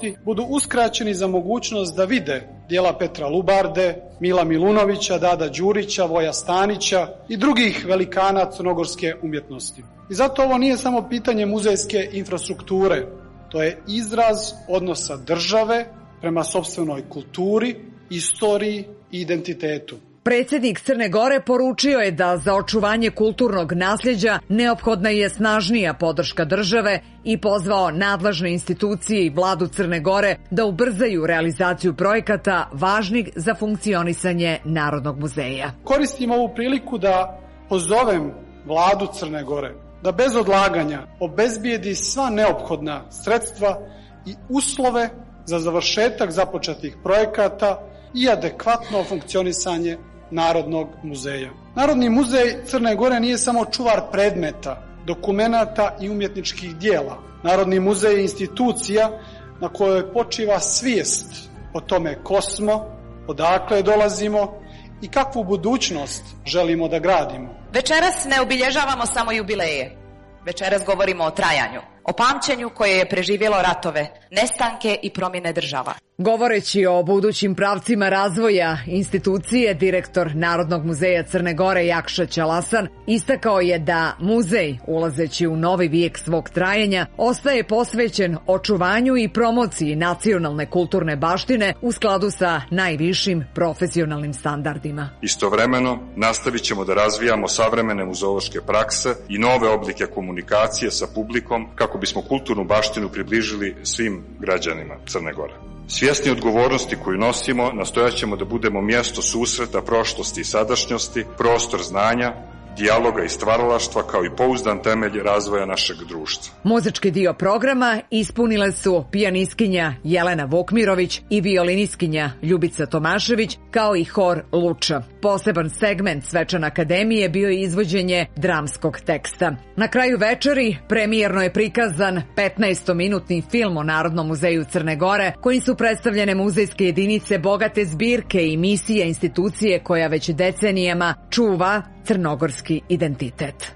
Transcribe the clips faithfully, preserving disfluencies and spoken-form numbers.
mladosti budu uskraćeni za mogućnost da vide djela Petra Lubarde, Mila Milunovića, Dada Đurića, Voja Stanića i drugih velikana crnogorske umjetnosti. I zato ovo nije samo pitanje muzejske infrastrukture, to je izraz odnosa države prema sopstvenoj kulturi, istoriji i identitetu. Predsjednik Crne Gore poručio je da za očuvanje kulturnog nasljeđa neophodna je snažnija podrška države i pozvao nadležne institucije i vladu Crne Gore da ubrzaju realizaciju projekata važnih za funkcionisanje Narodnog muzeja. Koristim ovu priliku da pozovem vladu Crne Gore da bez odlaganja obezbijedi sva neophodna sredstva i uslove za završetak započetih projekata i adekvatno funkcionisanje Narodnog muzeja. Narodni muzej Crne Gore nije samo čuvar predmeta, dokumenata i umjetničkih dijela. Narodni muzej je institucija na kojoj počiva svijest o tome ko smo, odakle dolazimo i kakvu budućnost želimo da gradimo. Večeras ne obilježavamo samo jubileje. Večeras govorimo o trajanju, o pamćenju koje je preživjelo ratove, nestanke i promjene država. Govoreći o budućim pravcima razvoja institucije, direktor Narodnog muzeja Crne Gore Jakša Ćalasan istakao je da muzej, ulazeći u novi vijek svog trajanja, ostaje posvećen očuvanju i promociji nacionalne kulturne baštine u skladu sa najvišim profesionalnim standardima. Istovremeno, nastavit ćemo da razvijamo savremene muzeološke prakse i nove oblike komunikacije sa publikom kako bismo kulturnu baštinu približili svim građanima Crne Gore. Svjesni odgovornosti koju nosimo, nastojat ćemo da budemo mjesto susreta prošlosti i sadašnjosti, prostor znanja, dijaloga i stvaralaštva kao i pouzdan temelj razvoja našeg društva. Muzički dio programa ispunile su pijanistkinja Jelena Vukmirović i violinistkinja Ljubica Tomašević, kao i hor Luča. Poseban segment Svečane akademije bio je izvođenje dramskog teksta. Na kraju večeri premijerno je prikazan petnaestominutni film o Narodnom muzeju Crne Gore, kojim su predstavljene muzejske jedinice bogate zbirke i misije institucije koja već decenijama čuva crnogorski identitet.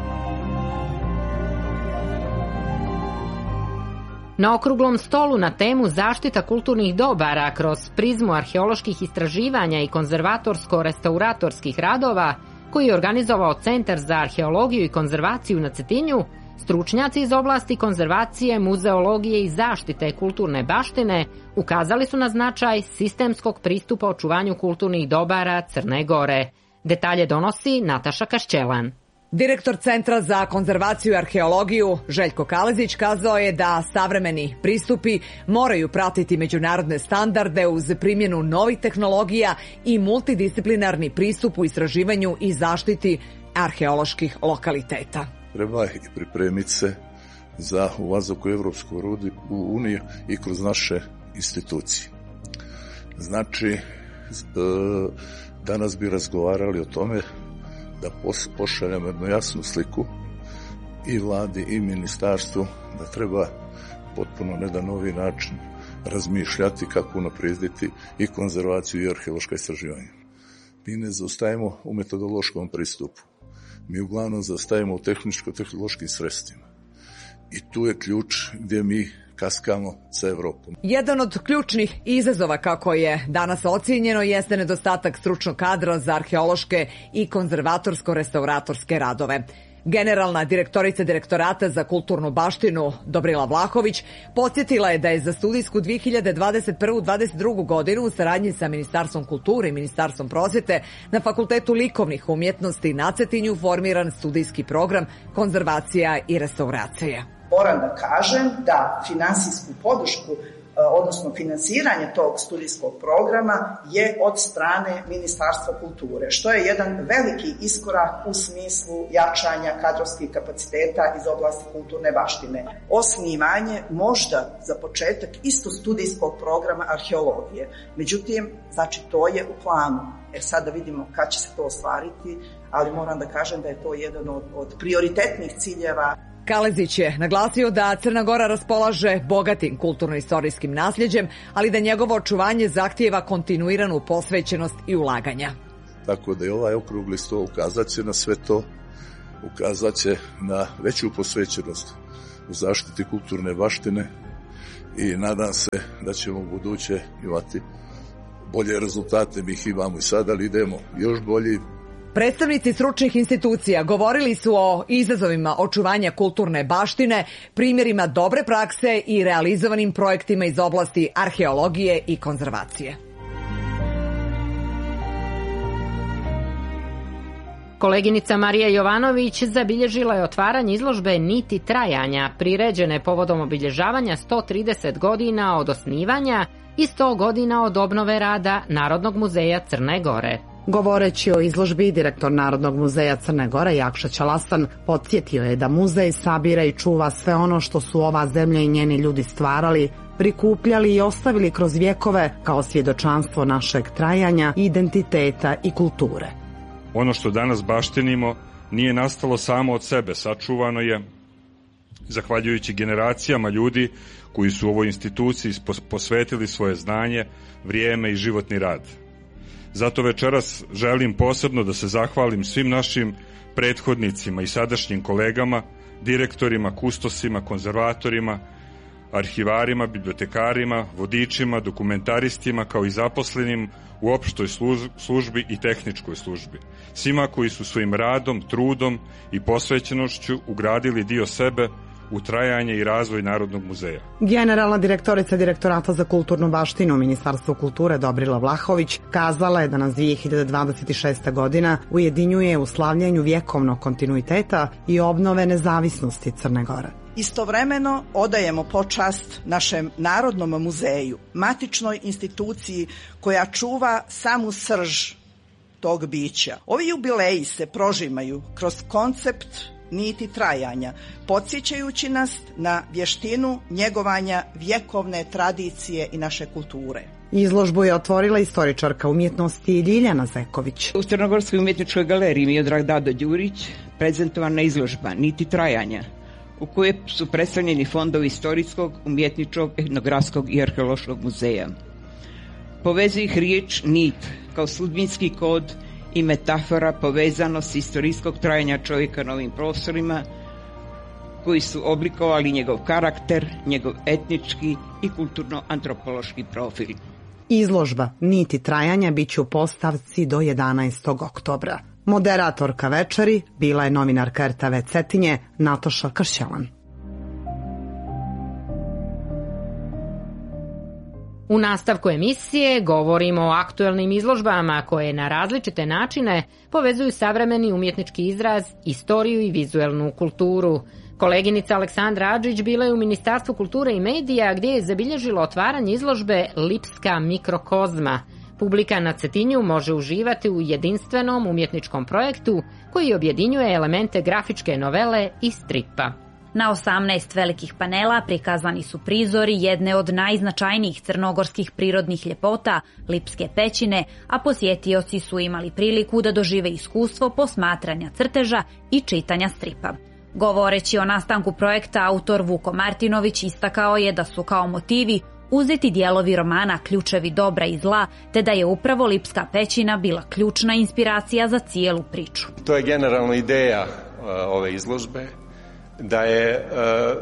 Na okruglom stolu na temu zaštita kulturnih dobara kroz prizmu arheoloških istraživanja i konzervatorsko-restauratorskih radova, koji je organizovao Centar za arheologiju i konzervaciju na Cetinju, stručnjaci iz oblasti konzervacije, muzeologije i zaštite kulturne baštine ukazali su na značaj sistemskog pristupa očuvanju kulturnih dobara Crne Gore. Detalje donosi Nataša Kašćelan. Direktor Centra za konzervaciju i arheologiju Željko Kalezić kazao je da savremeni pristupi moraju pratiti međunarodne standarde uz primjenu novih tehnologija i multidisciplinarni pristup u istraživanju i zaštiti arheoloških lokaliteta. Treba i pripremiti se za ulazak u Evropsku uniju i kroz naše institucije. Znači, danas bi razgovarali o tome da pošaljemo jednu jasnu sliku i vladi i ministarstvu da treba potpuno na jedan novi način razmišljati kako unaprijediti i konzervaciju i arheološka istraživanja. Mi ne zaostajemo u metodološkom pristupu. Mi uglavnom zaostajemo u tehničko-tehnološkim sredstvima. I tu je ključ gdje mi kaskamo sa Evropom. Jedan od ključnih izazova, kako je danas ocijenjeno, jeste nedostatak stručnog kadra za arheološke i konzervatorsko-restauratorske radove. Generalna direktorica Direktorata za kulturnu baštinu Dobrila Vlahović podsjetila je da je za studijsku dvije hiljade dvadeset prvu dvadeset drugu godinu u saradnji sa Ministarstvom kulture i Ministarstvom prosvjete na Fakultetu likovnih umjetnosti na Cetinju formiran studijski program konzervacija i restauracija. Moram da kažem da finansijsku podršku, odnosno finansiranje tog studijskog programa je od strane Ministarstva kulture, što je jedan veliki iskorak u smislu jačanja kadrovskih kapaciteta iz oblasti kulturne baštine. Osnivanje možda za početak isto studijskog programa arheologije. Međutim, znači to je u planu. E sad da vidimo kad će se to ostvariti, ali moram da kažem da je to jedan od, od prioritetnih ciljeva. Kalezić je naglasio da Crna Gora raspolaže bogatim kulturno-istorijskim nasljeđem, ali da njegovo očuvanje zahtijeva kontinuiranu posvećenost i ulaganja. Tako da je ovaj okrugli stol ukazat će na sve to, ukazat će na veću posvećenost u zaštiti kulturne baštine i nadam se da ćemo u buduće imati bolje rezultate. Mi ih imamo i sada, ali idemo još bolji. Predstavnici stručnih institucija govorili su o izazovima očuvanja kulturne baštine, primjerima dobre prakse i realizovanim projektima iz oblasti arheologije i konzervacije. Koleginica Marija Jovanović zabilježila je otvaranje izložbe Niti trajanja, priređene povodom obilježavanja sto trideset godina od osnivanja i sto godina od obnove rada Narodnog muzeja Crne Gore. Govoreći o izložbi, direktor Narodnog muzeja Crne Gore Jakša Ćalasan podsjetio je da muzej sabira i čuva sve ono što su ova zemlja i njeni ljudi stvarali, prikupljali i ostavili kroz vjekove kao svjedočanstvo našeg trajanja, identiteta i kulture. Ono što danas baštinimo nije nastalo samo od sebe, sačuvano je zahvaljujući generacijama ljudi koji su u ovoj instituciji posvetili svoje znanje, vrijeme i životni rad. Zato večeras želim posebno da se zahvalim svim našim prethodnicima i sadašnjim kolegama, direktorima, kustosima, konzervatorima, arhivarima, bibliotekarima, vodičima, dokumentaristima, kao i zaposlenim u opštoj službi i tehničkoj službi. Svima koji su svojim radom, trudom i posvećenošću ugradili dio sebe u trajanje i razvoj Narodnog muzeja. Generalna direktorica Direktorata za kulturnu baštinu u Ministarstvu kulture Dobrila Vlahović kazala je da nas dvije hiljade dvadeset šesta godina ujedinjuje u slavljenju vjekovnog kontinuiteta i obnove nezavisnosti Crne Gore. Istovremeno odajemo počast našem Narodnom muzeju, matičnoj instituciji koja čuva samu srž tog bića. Ovi jubileji se prožimaju kroz koncept niti trajanja, podsjećajući nas na vještinu njegovanja vjekovne tradicije i naše kulture. Izložbu je otvorila istoričarka umjetnosti Ljiljana Zeković. U Crnogorskoj umjetničkoj galeriji Miodrag Dado Đurić prezentovana izložba Niti trajanja, u kojoj su predstavljeni fondovi istorijskog, umjetničkog, etnografskog i arheološkog muzeja. Povezuje ih riječ nit kao sudbinski kod i metafora povezanosti istorijskog trajanja čovjeka na ovim prostorima koji su oblikovali njegov karakter, njegov etnički i kulturno-antropološki profil. Izložba Niti trajanja bit će u postavci do jedanaestog oktobra. Moderatorka večeri bila je novinarka R T V Cetinje Nataša Kršćalan. U nastavku emisije govorimo o aktuelnim izložbama koje na različite načine povezuju savremeni umjetnički izraz, istoriju i vizuelnu kulturu. Koleginica Aleksandra Adžić bila je u Ministarstvu kulture i medija gdje je zabilježilo otvaranje izložbe Lipska mikrokozma. Publika na Cetinju može uživati u jedinstvenom umjetničkom projektu koji objedinjuje elemente grafičke novele i stripa. Na osamnaest velikih panela prikazani su prizori jedne od najznačajnijih crnogorskih prirodnih ljepota, Lipske pećine, a posjetioci su imali priliku da dožive iskustvo posmatranja crteža i čitanja stripa. Govoreći o nastanku projekta, autor Vuko Martinović istakao je da su kao motivi uzeti dijelovi romana Ključevi dobra i zla, te da je upravo Lipska pećina bila ključna inspiracija za cijelu priču. To je generalna ideja uh, ove izložbe, da je uh,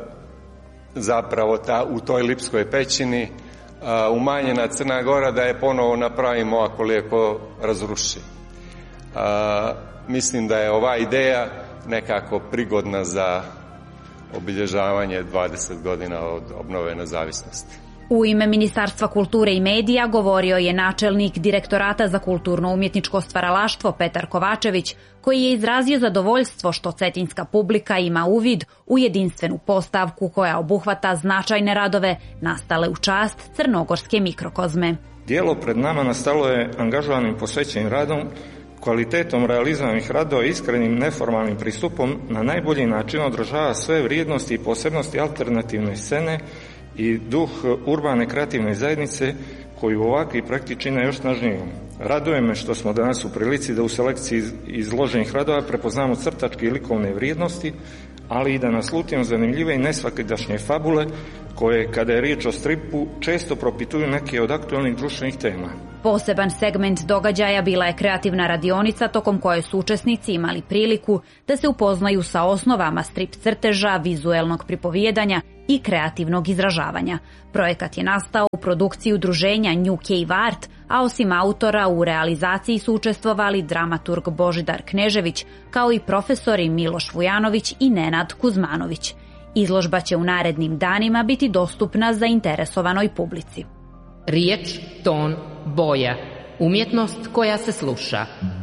zapravo ta, u toj Lipskoj pećini uh, umanjena Crna Gora, da je ponovo napravimo ako lijepo razruši. Uh, mislim da je ova ideja nekako prigodna za obilježavanje dvadeset godina od obnove nezavisnosti. U ime Ministarstva kulture i medija govorio je načelnik Direktorata za kulturno-umjetničko stvaralaštvo Petar Kovačević, koji je izrazio zadovoljstvo što cetinska publika ima uvid u jedinstvenu postavku koja obuhvata značajne radove nastale u čast crnogorske mikrokozme. Dijelo pred nama nastalo je angažovanim posvećenim radom, kvalitetom realizovanih radova i iskrenim neformalnim pristupom na najbolji način odražava sve vrijednosti i posebnosti alternativne scene i duh urbane kreativne zajednice koju ovakvi projekti čine još snažnijom. Raduje me što smo danas u prilici da u selekciji izloženih radova prepoznamo crtačke i likovne vrijednosti, ali i da naslutimo zanimljive i nesvakidašnje fabule koje, kada je riječ o stripu, često propituju neke od aktualnih društvenih tema. Poseban segment događaja bila je kreativna radionica tokom koje su učesnici imali priliku da se upoznaju sa osnovama strip crteža, vizuelnog pripovijedanja i kreativnog izražavanja. Projekat je nastao u produkciji udruženja New Cave Art, a osim autora u realizaciji su učestvovali dramaturg Božidar Knežević, kao i profesori Miloš Vujanović i Nenad Kuzmanović. Izložba će u narednim danima biti dostupna zainteresovanoj publici. Riječ, ton, boja. Umjetnost koja se sluša.